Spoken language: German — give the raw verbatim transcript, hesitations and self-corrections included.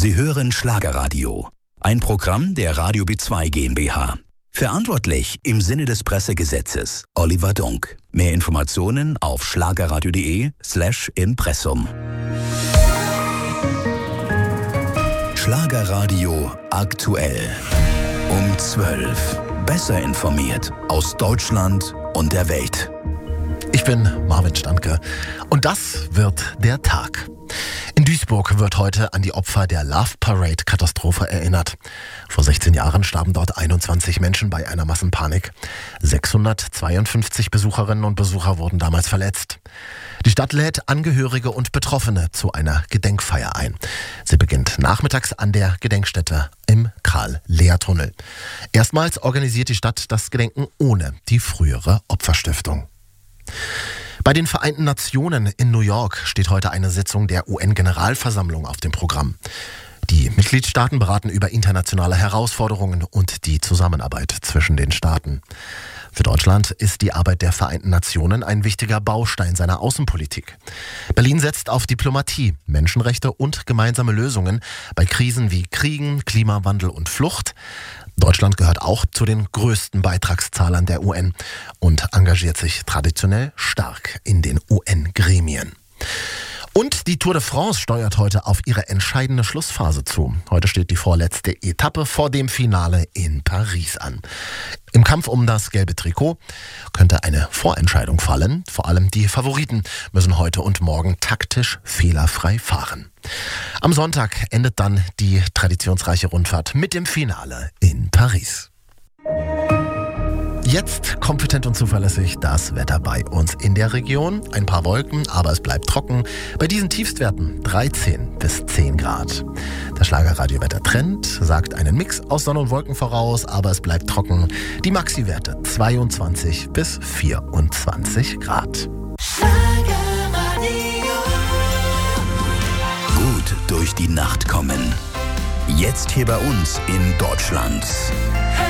Sie hören Schlagerradio, ein Programm der Radio B zwei GmbH. Verantwortlich im Sinne des Pressegesetzes Oliver Dunk. Mehr Informationen auf schlagerradio.de slash Impressum. Schlagerradio aktuell. Um zwölf. Besser informiert aus Deutschland und der Welt. Ich bin Marvin Standke und das wird der Tag. In Duisburg wird heute an die Opfer der Love Parade-Katastrophe erinnert. Vor sechzehn Jahren starben dort einundzwanzig Menschen bei einer Massenpanik. sechshundertzweiundfünfzig Besucherinnen und Besucher wurden damals verletzt. Die Stadt lädt Angehörige und Betroffene zu einer Gedenkfeier ein. Sie beginnt nachmittags an der Gedenkstätte im Karl-Lehr-Tunnel. Erstmals organisiert die Stadt das Gedenken ohne die frühere Opferstiftung. Bei den Vereinten Nationen in New York steht heute eine Sitzung der U N-Generalversammlung auf dem Programm. Die Mitgliedstaaten beraten über internationale Herausforderungen und die Zusammenarbeit zwischen den Staaten. Für Deutschland ist die Arbeit der Vereinten Nationen ein wichtiger Baustein seiner Außenpolitik. Berlin setzt auf Diplomatie, Menschenrechte und gemeinsame Lösungen bei Krisen wie Kriegen, Klimawandel und Flucht. Deutschland gehört auch zu den größten Beitragszahlern der U N und engagiert sich traditionell stark in den U N-Gremien. Und die Tour de France steuert heute auf ihre entscheidende Schlussphase zu. Heute steht die vorletzte Etappe vor dem Finale in Paris an. Im Kampf um das gelbe Trikot könnte eine Vorentscheidung fallen. Vor allem die Favoriten müssen heute und morgen taktisch fehlerfrei fahren. Am Sonntag endet dann die traditionsreiche Rundfahrt mit dem Finale in Paris. Jetzt kompetent und zuverlässig das Wetter bei uns in der Region. Ein paar Wolken, aber es bleibt trocken. Bei diesen Tiefstwerten dreizehn bis zehn Grad. Der Schlagerradio-Wetter-Trend sagt einen Mix aus Sonne und Wolken voraus, aber es bleibt trocken. Die Maxi-Werte zweiundzwanzig bis vierundzwanzig Grad. Gut durch die Nacht kommen. Jetzt hier bei uns in Deutschland.